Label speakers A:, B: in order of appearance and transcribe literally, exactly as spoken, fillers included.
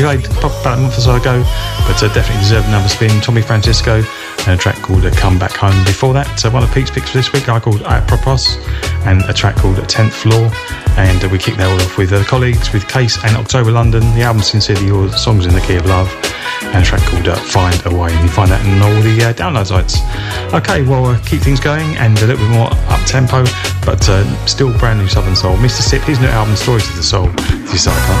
A: played about a month or so ago, but uh, definitely deserve another spin. Tommy Francisco and a track called uh, Come Back Home. Before that, uh, one of Pete's picks for this week, I called Apropos, and a track called tenth Floor. And uh, we kicked that all off with uh, colleagues, with Case and October London, the album Sincerely Yours, Songs in the Key of Love, and a track called uh, Find a Way. And you find that on all the uh, download sites. Okay, well, uh, keep things going and a little bit more up-tempo, but uh, still brand new Southern Soul. Mister Sip, his new album, Stories of the Soul. This is Icon.